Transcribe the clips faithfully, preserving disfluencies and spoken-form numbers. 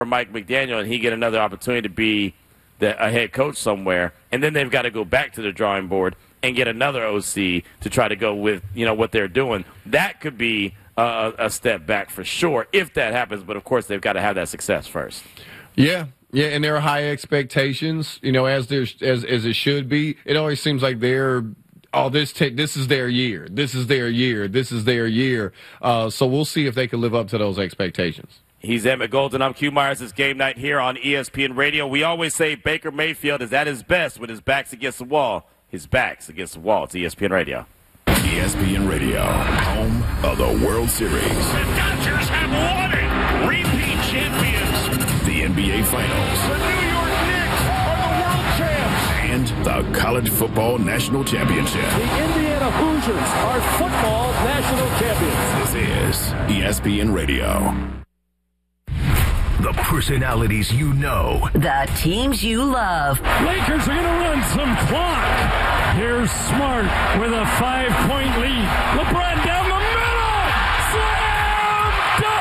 Mike McDaniel and he get another opportunity to be the, a head coach somewhere, and then they've got to go back to the drawing board and get another O C to try to go with, you know, what they're doing. That could be a, a step back for sure if that happens, but of course they've got to have that success first. Yeah. Yeah, and there are high expectations, you know, as there's as as it should be. It always seems like they're oh, this take this is their year, this is their year, this is their year. Uh, so we'll see if they can live up to those expectations. He's Emmett Golden. I'm Q Myers. It's game night here on E S P N Radio. We always say Baker Mayfield is at his best when his back's against the wall. His back's against the wall. It's E S P N Radio. E S P N Radio, home of the World Series. The Dodgers have won it. Repeat champions. The N B A Finals. The New York Knicks are the world champs. And the College Football National Championship. The Indiana Hoosiers are football national champions. This is E S P N Radio. The personalities you know. The teams you love. Lakers are going to run some clock. Here's Smart with a five-point lead. LeBron down the middle. Slam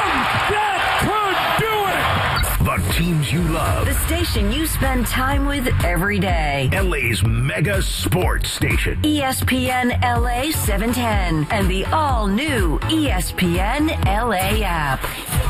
dunk. That could do it. The teams you love. The station you spend time with every day. L A's mega sports station. E S P N L A seven ten and the all-new E S P N L A app.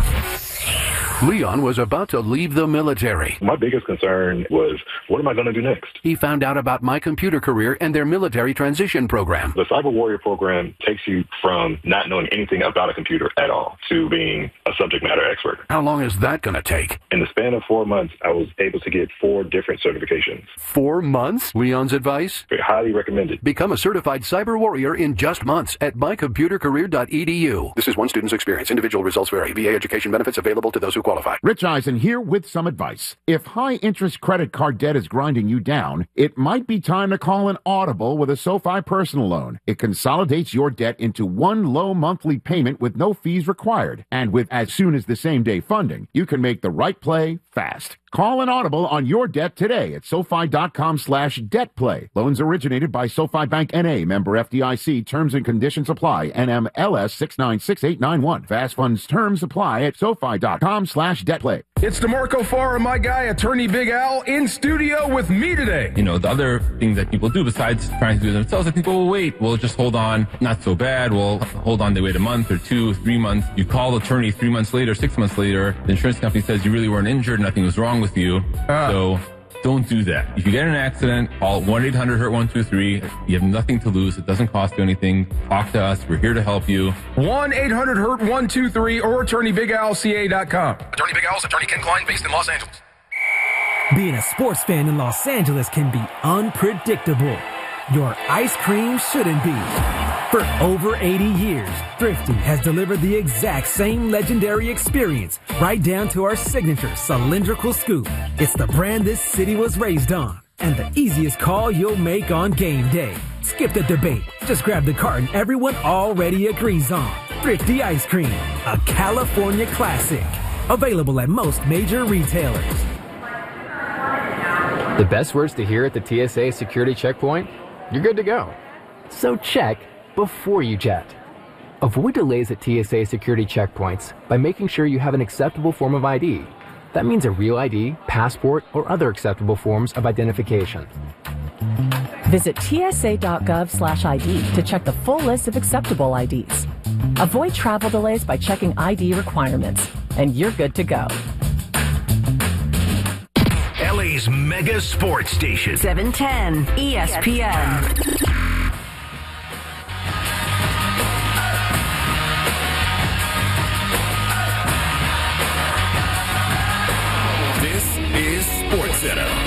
Leon was about to leave the military. My biggest concern was, what am I going to do next? He found out about My Computer Career and their military transition program. The Cyber Warrior program takes you from not knowing anything about a computer at all to being a subject matter expert. How long is that going to take? In the span of four months, I was able to get four different certifications. Four months? Leon's advice? Very highly recommended. Become a certified cyber warrior in just months at my computer career dot e d u. This is one student's experience. Individual results vary. V A education benefits available to those who qualify. Rich Eisen here with some advice. If high-interest credit card debt is grinding you down, it might be time to call an Audible with a SoFi personal loan. It consolidates your debt into one low monthly payment with no fees required. And with as soon as the same-day funding, you can make the right play fast. Call an Audible on your debt today at SoFi.com slash debt play. Loans originated by SoFi Bank N A, member F D I C. Terms and conditions apply. N M L S six nine six eight nine one. Fast funds terms apply at SoFi.com slash debt play. It's DeMarco Farr and my guy, Attorney Big Al, in studio with me today. You know, the other things that people do besides trying to do it themselves, I think, well, wait, we'll just hold on. Not so bad. We'll hold on. They wait a month or two, three months. You call the attorney three months later, six months later. The insurance company says you really weren't injured. Nothing was wrong with you. Uh, so don't do that. If you get in an accident, call one eight hundred hurt one two three. You have nothing to lose. It doesn't cost you anything. Talk to us. We're here to help you. one eight hundred hurt one two three or attorney big al c a dot com. Attorney Big Al's attorney Ken Klein, based in Los Angeles. Being a sports fan in Los Angeles can be unpredictable. Your ice cream shouldn't be. For over eighty years, Thrifty has delivered the exact same legendary experience, right down to our signature cylindrical scoop. It's the brand this city was raised on, and the easiest call you'll make on game day. Skip the debate. Just grab the carton everyone already agrees on. Thrifty Ice Cream, a California classic. Available at most major retailers. The best words to hear at the T S A security checkpoint? You're good to go. So check before you jet. Avoid delays at T S A security checkpoints by making sure you have an acceptable form of I D. That means a real I D, passport, or other acceptable forms of identification. Visit T S A dot gov slash I D to check the full list of acceptable I Ds. Avoid travel delays by checking I D requirements, and you're good to go. L A's mega sports station. seven ten E S P N. This is SportsCenter.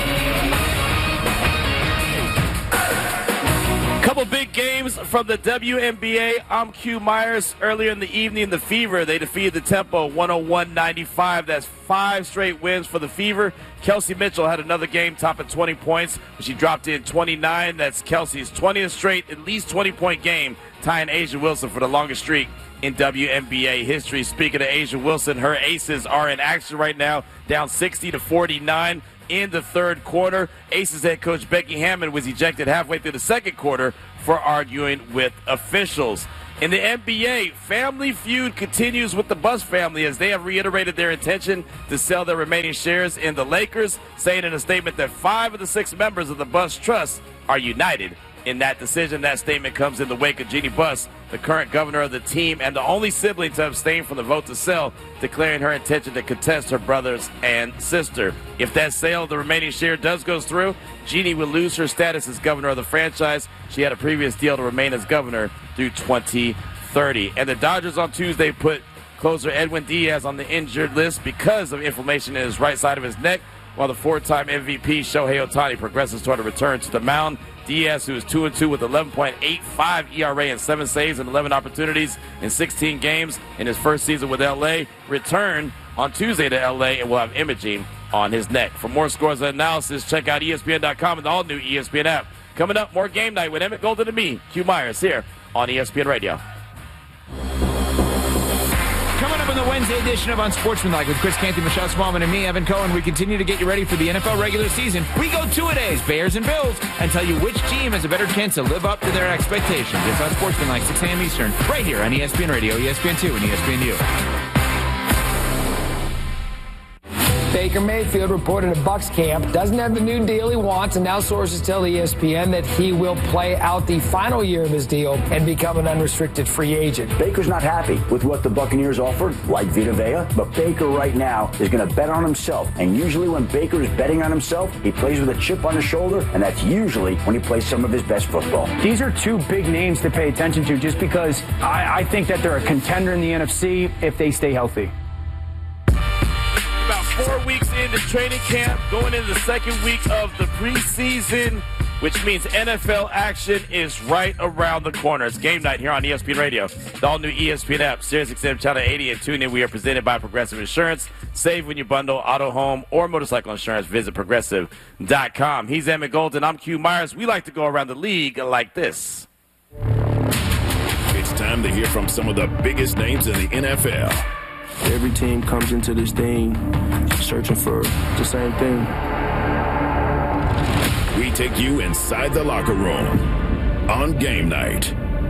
Couple big games from the W N B A. I'm Q Myers. Earlier in the evening, the Fever, they defeated the Tempo one oh one ninety-five. That's five straight wins for the Fever. Kelsey Mitchell had another game topping twenty points. She dropped in twenty-nine. That's Kelsey's twentieth straight, at least twenty-point game, tying A'ja Wilson for the longest streak in W N B A history. Speaking of A'ja Wilson, her Aces are in action right now, down sixty to forty-nine in the third quarter. Aces head coach Becky Hammon was ejected halfway through the second quarter for arguing with officials. In the N B A, Family Feud continues with the Buss family as they have reiterated their intention to sell their remaining shares in the Lakers, saying in a statement that five of the six members of the Buss Trust are united in that decision. That statement comes in the wake of Jeannie Buss, the current governor of the team and the only sibling to abstain from the vote to sell, declaring her intention to contest her brothers and sister. If that sale of the remaining share does go through, Jeannie will lose her status as governor of the franchise. She had a previous deal to remain as governor through twenty thirty. And the Dodgers on Tuesday put closer Edwin Diaz on the injured list because of inflammation in his right side of his neck, while the four-time M V P Shohei Ohtani progresses toward a return to the mound. Diaz, who is two and two with eleven point eight five E R A and seven saves and eleven opportunities in sixteen games in his first season with L A, returned on Tuesday to L A and will have imaging on his neck. For more scores and analysis, check out E S P N dot com and the all-new E S P N app. Coming up, more Game Night with Emmett Golden and me, Q Myers, here on E S P N Radio. Coming up in the Wednesday edition of Unsportsmanlike with Chris Canty, Michelle Smallman, and me, Evan Cohen, we continue to get you ready for the N F L regular season. We go two-a-days, Bears and Bills, and tell you which team has a better chance to live up to their expectations. It's Unsportsmanlike, six a.m. Eastern, right here on E S P N Radio, E S P N two, and E S P N U. Baker Mayfield reported at Bucs camp doesn't have the new deal he wants, and now sources tell E S P N that he will play out the final year of his deal and become an unrestricted free agent. Baker's not happy with what the Buccaneers offered, like Vita Vea, but Baker right now is going to bet on himself. And usually when Baker is betting on himself, he plays with a chip on his shoulder, and that's usually when he plays some of his best football. These are two big names to pay attention to just because I, I think that they're a contender in the N F C if they stay healthy. About four weeks into training camp, going into the second week of the preseason, which means N F L action is right around the corner. It's Game Night here on E S P N Radio, the all-new E S P N app, SiriusXM Channel eighty, and tune in. We are presented by Progressive Insurance. Save when you bundle auto, home, or motorcycle insurance. Visit Progressive dot com. He's Emmett Golden. I'm Q Myers. We like to go around the league like this. It's time to hear from some of the biggest names in the N F L. Every team comes into this thing searching for the same thing. We take you inside the locker room on Game Night.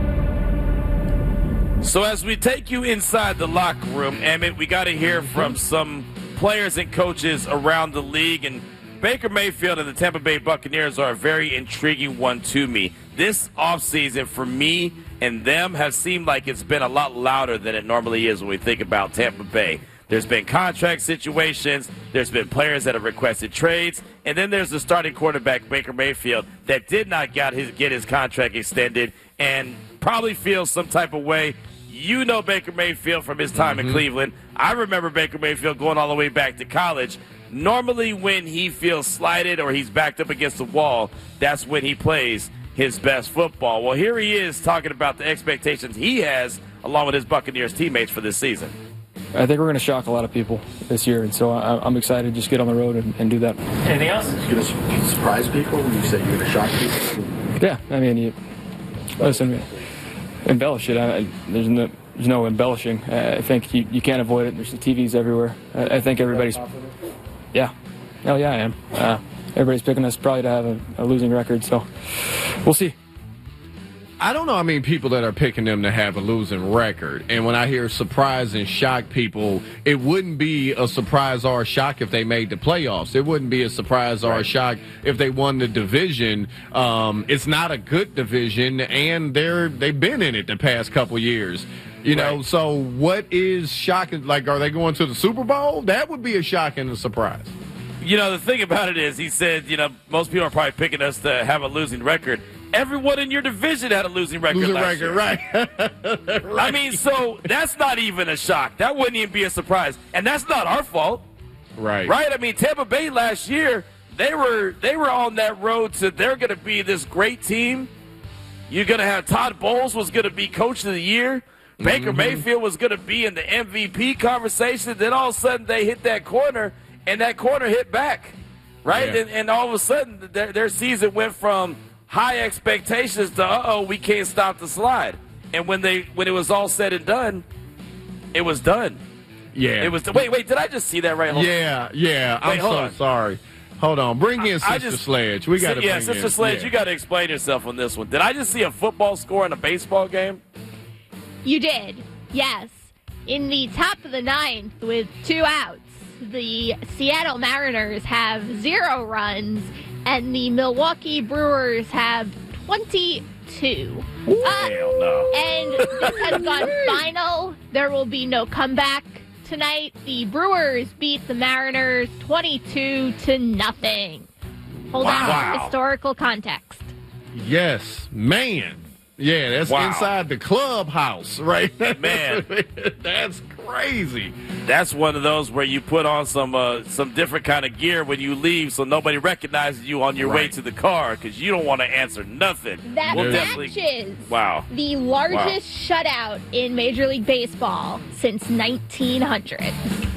So as we take you inside the locker room, Emmett, we got to hear from some players and coaches around the league. And Baker Mayfield and the Tampa Bay Buccaneers are a very intriguing one to me. This offseason, for me and them, has seemed like it's been a lot louder than it normally is when we think about Tampa Bay. There's been contract situations, there's been players that have requested trades, and then there's the starting quarterback, Baker Mayfield, that did not get his, get his contract extended and probably feels some type of way. You know Baker Mayfield from his time mm-hmm. in Cleveland. I remember Baker Mayfield going all the way back to college. Normally when he feels slighted or he's backed up against the wall, that's when he plays his best football. Well, here he is talking about the expectations he has along with his Buccaneers teammates for this season. I think we're going to shock a lot of people this year, and so I'm excited to just get on the road and, and do that. Anything else? You're going to surprise people when you say you're going to shock people? Yeah, I mean, you, listen, embellish it. I, there's, no, there's no embellishing. I think you, you can't avoid it. There's the T Vs everywhere. I, I think everybody's... Yeah. Hell yeah, I am. Uh, everybody's picking us probably to have a, a losing record, so we'll see. I don't know. I mean, people that are picking them to have a losing record. And when I hear surprise and shock people, it wouldn't be a surprise or a shock if they made the playoffs. It wouldn't be a surprise or right. a shock if they won the division. Um, it's not a good division, and they're, they've been in it the past couple years. You know, right. so what is shocking? Like, are they going to the Super Bowl? That would be a shock and a surprise. You know, the thing about it is, he said, you know, most people are probably picking us to have a losing record. Everyone in your division had a losing record losing last record, year. Right. right. I mean, so that's not even a shock. That wouldn't even be a surprise. And that's not our fault. Right. Right? I mean, Tampa Bay last year, they were they were on that road to they're going to be this great team. You're going to have Todd Bowles was going to be coach of the year. Baker mm-hmm. Mayfield was going to be in the M V P conversation. Then all of a sudden they hit that corner, and that corner hit back, right? Yeah. And, and all of a sudden their, their season went from high expectations to, uh-oh, we can't stop the slide. And when they when it was all said and done, it was done. Yeah. It was. Wait, wait, did I just see that right? Hold yeah, on. yeah. Wait, I'm so on. sorry. Hold on. Bring in I, Sister I just, Sledge. We got to yeah, bring Sister in. Sledge, yeah. you got to explain yourself on this one. Did I just see a football score in a baseball game? You did, yes. In the top of the ninth with two outs, the Seattle Mariners have zero runs, and the Milwaukee Brewers have twenty-two. Uh, Hell no. And this has gone final. There will be no comeback tonight. The Brewers beat the Mariners twenty-two to nothing. Hold on Wow. to historical context. Yes, man. Yeah, that's Wow. inside the clubhouse, right? Man. That's crazy. That's one of those where you put on some uh, some different kind of gear when you leave so nobody recognizes you on your way Right. to the car because you don't want to answer nothing. That We'll match definitely- is Wow. the largest shutout in Major League Baseball since nineteen hundred.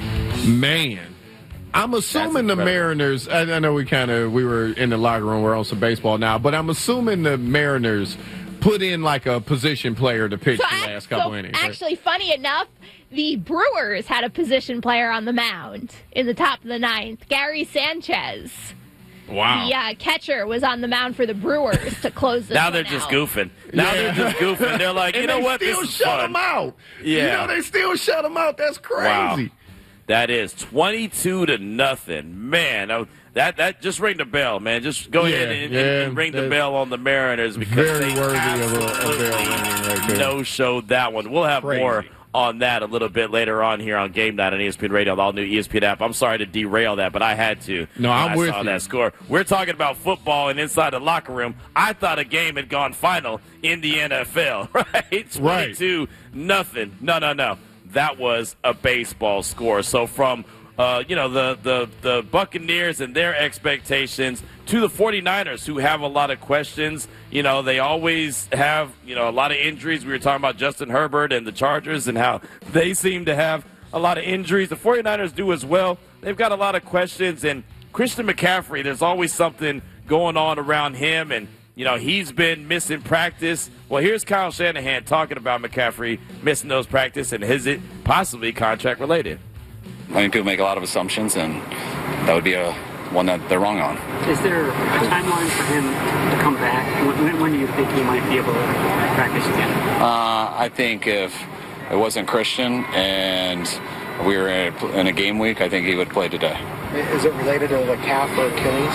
Man. I'm assuming the Mariners, I, I know we kind of, we were in the locker room, we're on some baseball now, but I'm assuming the Mariners put in like a position player to pitch So the act- last couple so innings. right? Actually, funny enough, the Brewers had a position player on the mound in the top of the ninth, Gary Sanchez. Wow. The uh, catcher was on the mound for the Brewers to close this Now one they're just out. goofing. Now Yeah. they're just goofing. They're like, you And know they what? still This is shut fun. them out. Yeah. You know, they still shut them out. That's crazy. Wow. That is twenty-two to nothing. Man, that- that that just ring the bell, man. Just go Yeah, ahead and, and- yeah, and ring the that's bell on the Mariners because Very they worthy of a, a bell ringing right there. no-showed that one. We'll have Crazy. more on that a little bit later on here on Game Night on E S P N Radio, the all-new E S P N app. I'm sorry to derail that, but I had to. No, when I'm I with saw you. that score. We're talking about football and inside the locker room. I thought a game had gone final in the N F L, right? twenty-two nothing. No, no, no. That was a baseball score. So from Uh, you know, the, the, the Buccaneers and their expectations to the 49ers who have a lot of questions. You know, they always have, you know, a lot of injuries. We were talking about Justin Herbert and the Chargers and how they seem to have a lot of injuries. The 49ers do as well. They've got a lot of questions. And Christian McCaffrey, there's always something going on around him. And, you know, he's been missing practice. Well, here's Kyle Shanahan talking about McCaffrey missing those practice and is it possibly contract related. I mean, people make a lot of assumptions, and that would be a one that they're wrong on. Is there a timeline for him to come back? When, when do you think he might be able to practice again? Uh, I think if it wasn't Christian and we were in a, in a game week, I think he would play today. Is it related to the calf or Achilles?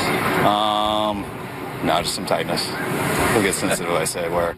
Um, no, just some tightness. We'll get sensitive, I say, where.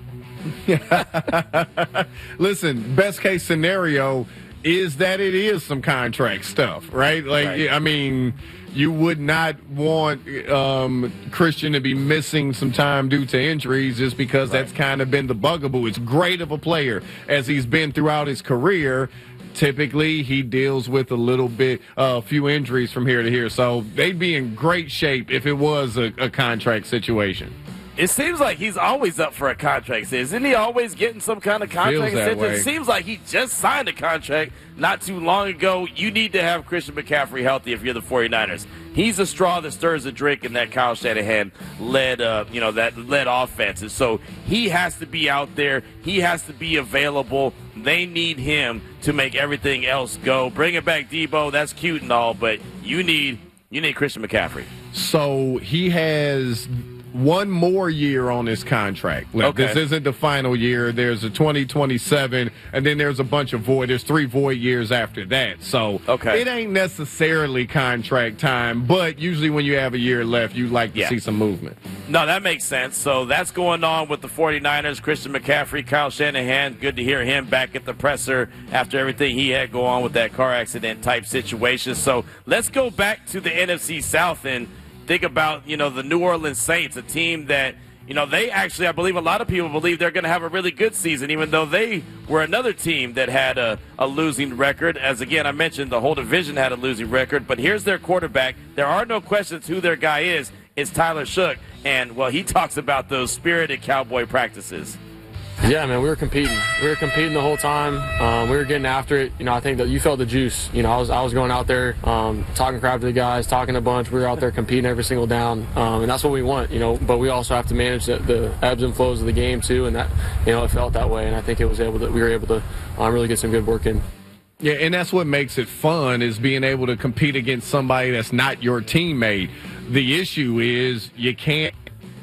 Listen, best case scenario is that it is some contract stuff, right? Like, Right. I mean, you would not want um, Christian to be missing some time due to injuries just because that's kind of been the bugaboo. As great of a player as he's been throughout his career, typically he deals with a little bit, a uh, few injuries from here to here. So they'd be in great shape if it was a, a contract situation. It seems like he's always up for a contract. Isn't he always getting some kind of contract Feels that extension? way. It seems like he just signed a contract not too long ago. You need to have Christian McCaffrey healthy if you're the 49ers. He's a straw that stirs the drink in that Kyle Shanahan led, uh, you know, that led offenses. So he has to be out there. He has to be available. They need him to make everything else go. Bring it back, Debo. That's cute and all, but you need you need Christian McCaffrey. So he has one more year on his contract. Like, Okay. This isn't the final year. There's a twenty twenty-seven, and then there's a bunch of void. There's three void years after that. So Okay. it ain't necessarily contract time, but usually when you have a year left, you like to Yeah. see some movement. No, that makes sense. So that's going on with the 49ers. Christian McCaffrey, Kyle Shanahan. Good to hear him back at the presser after everything he had go on with that car accident type situation. So let's go back to the N F C South and think about, you know, the New Orleans Saints, a team that, you know, they actually, I believe a lot of people believe they're going to have a really good season, even though they were another team that had a, a losing record. As, again, I mentioned, the whole division had a losing record. But here's their quarterback. There are no questions who their guy is. It's Tyler Shook. And, well, he talks about those spirited Cowboy practices. Yeah, man, we were competing. We were competing the whole time. Um, we were getting after it. You know, I think that you felt the juice. You know, I was I was going out there, um, talking crap to the guys, talking a bunch. We were out there competing every single down, um, and that's what we want. You know, but we also have to manage the, the ebbs and flows of the game too, and that, you know, it felt that way. And I think it was able to. We were able to um, really get some good work in. Yeah, and that's what makes it fun is being able to compete against somebody that's not your teammate. The issue is you can't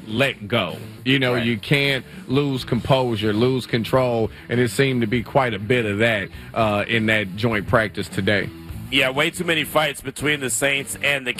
let go. You know, right. You can't lose composure, lose control, and it seemed to be quite a bit of that uh, in that joint practice today. Yeah, way too many fights between the Saints and the